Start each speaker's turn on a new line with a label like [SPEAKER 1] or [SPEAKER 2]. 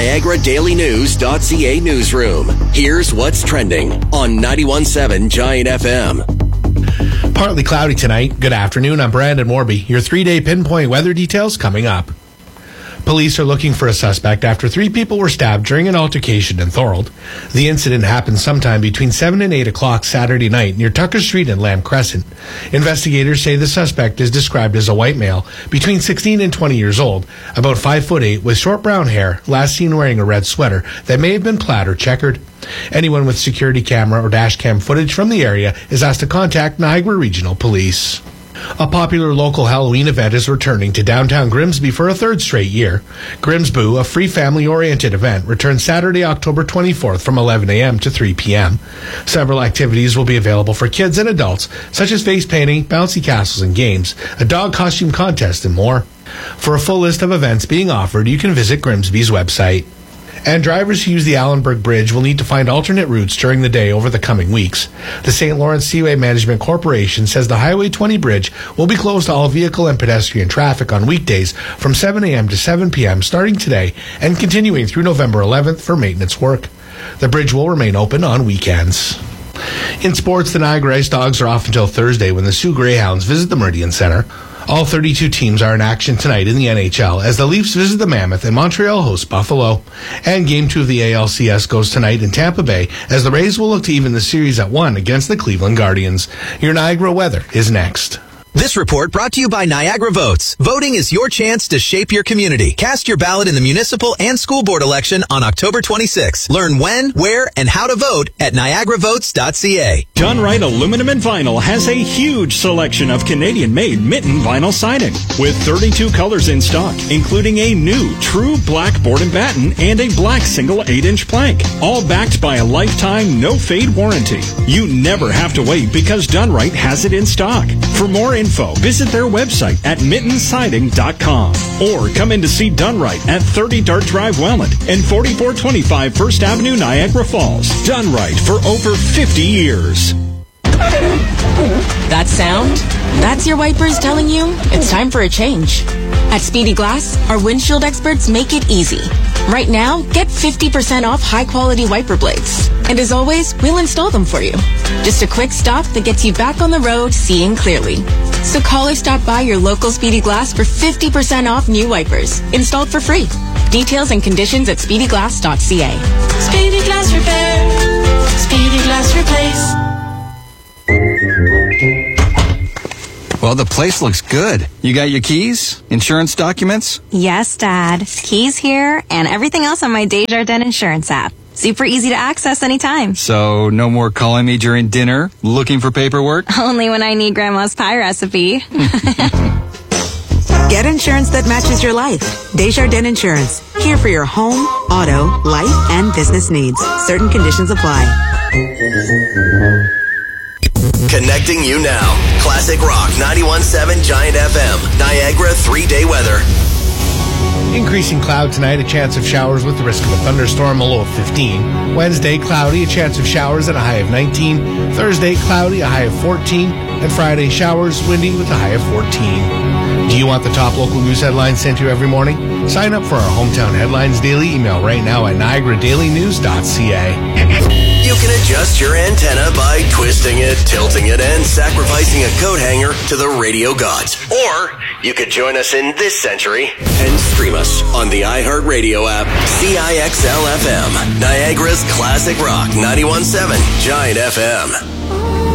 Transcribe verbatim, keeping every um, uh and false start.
[SPEAKER 1] Niagara Daily News dot C A newsroom. Here's what's trending on ninety-one point seven Giant F M.
[SPEAKER 2] Partly cloudy tonight. Good afternoon. I'm Brandon Morby. Your three-day pinpoint weather details coming up. Police are looking for a suspect after three people were stabbed during an altercation in Thorold. The incident happened sometime between seven and eight o'clock Saturday night near Tucker Street and Lamb Crescent. Investigators say the suspect is described as a white male between sixteen and twenty years old, about five foot eight, with short brown hair, last seen wearing a red sweater that may have been plaid or checkered. Anyone with security camera or dash cam footage from the area is asked to contact Niagara Regional Police. A popular local Halloween event is returning to downtown Grimsby for a third straight year. Grimsboo, a free family-oriented event, returns Saturday, October twenty-fourth from eleven a.m. to three p.m. Several activities will be available for kids and adults, such as face painting, bouncy castles and games, a dog costume contest, and more. For a full list of events being offered, you can visit Grimsby's website. And drivers who use the Allenburg Bridge will need to find alternate routes during the day over the coming weeks. The Saint Lawrence Seaway Management Corporation says the Highway twenty bridge will be closed to all vehicle and pedestrian traffic on weekdays from seven a.m. to seven p.m. starting today and continuing through November eleventh for maintenance work. The bridge will remain open on weekends. In sports, the Niagara Ice Dogs are off until Thursday when the Sioux Greyhounds visit the Meridian Center. All thirty-two teams are in action tonight in the N H L as the Leafs visit the Mammoth and Montreal hosts Buffalo. And Game two of the A L C S goes tonight in Tampa Bay as the Rays will look to even the series at one against the Cleveland Guardians. Your Niagara weather is next.
[SPEAKER 3] This report brought to you by Niagara Votes. Voting is your chance to shape your community. Cast your ballot in the municipal and school board election on October twenty-sixth. Learn when, where, and how to vote at Niagara Votes dot C A.
[SPEAKER 4] Done Right Aluminum and Vinyl has a huge selection of Canadian-made mitten vinyl siding with thirty-two colors in stock, including a new true black board and batten and a black single eight-inch plank, all backed by a lifetime no-fade warranty. You never have to wait because Done Right has it in stock. For more info, visit their website at mitten siding dot com or come in to see Done Right at thirty Dart Drive, Welland and forty-four twenty-five First Avenue, Niagara Falls. Done Right for over fifty years.
[SPEAKER 5] That sound? That's your wipers telling you it's time for a change. At Speedy Glass, our windshield experts make it easy. Right now, get fifty percent off high-quality wiper blades. And as always, we'll install them for you. Just a quick stop that gets you back on the road seeing clearly. So call or stop by your local Speedy Glass for fifty percent off new wipers, installed for free. Details and conditions at speedy glass dot c a.
[SPEAKER 6] Speedy Glass Repair. Speedy Glass Replace.
[SPEAKER 7] Well, the place looks good. You got your keys? Insurance documents?
[SPEAKER 8] Yes, Dad. Keys here and everything else on my Desjardins Insurance app. Super easy to access anytime.
[SPEAKER 7] So, no more calling me during dinner, looking for paperwork?
[SPEAKER 8] Only when I need Grandma's pie recipe.
[SPEAKER 9] Get insurance that matches your life. Desjardins Insurance. Here for your home, auto, life, and business needs. Certain conditions apply.
[SPEAKER 1] Connecting you now. Classic Rock ninety-one point seven Giant F M. Niagara three-day weather.
[SPEAKER 2] Increasing cloud tonight, a chance of showers with the risk of a thunderstorm, a low of fifteen. Wednesday, cloudy, a chance of showers at a high of nineteen. Thursday, cloudy, a high of fourteen. And Friday, showers, windy with a high of fourteen. Do you want the top local news headlines sent to you every morning? Sign up for our Hometown Headlines Daily email right now at Niagara Daily News dot C A.
[SPEAKER 1] You can adjust your antenna by twisting it, tilting it, and sacrificing a coat hanger to the radio gods. Or you could join us in this century and stream us on the iHeartRadio app, C I X L F M, Niagara's Classic Rock ninety-one point seven Giant F M.